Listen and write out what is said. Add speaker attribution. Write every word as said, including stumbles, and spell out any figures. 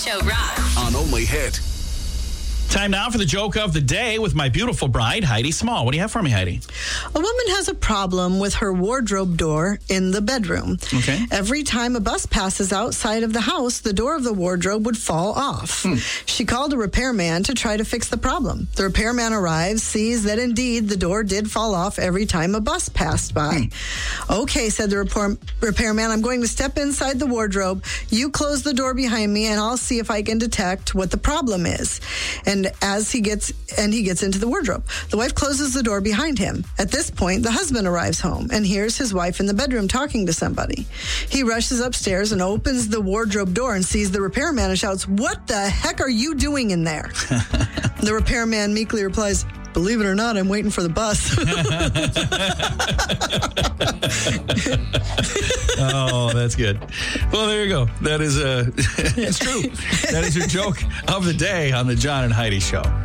Speaker 1: Show rocks.
Speaker 2: On Only Hit.
Speaker 3: Time now for the joke of the day with my beautiful bride, Heidi Small. What do you have for me, Heidi?
Speaker 4: A woman has a problem with her wardrobe door in the bedroom.
Speaker 3: Okay.
Speaker 4: Every time a bus passes outside of the house, the door of the wardrobe would fall off. Hmm. She called a repairman to try to fix the problem. The repairman arrives, sees that indeed the door did fall off every time a bus passed by. Hmm. Okay, said the repair- repairman, I'm going to step inside the wardrobe. You close the door behind me, and I'll see if I can detect what the problem is. And as he gets and he gets into the wardrobe, the wife closes the door behind him. At this point, the husband arrives home and hears his wife in the bedroom talking to somebody. He rushes upstairs and opens the wardrobe door and sees the repairman and shouts, "What the heck are you doing in there?" The repairman meekly replies, "Believe it or not, I'm waiting for the bus."
Speaker 3: Oh, that's good. Well, there you go. That is, uh, it's true. That is your joke of the day on the John and Heidi Show.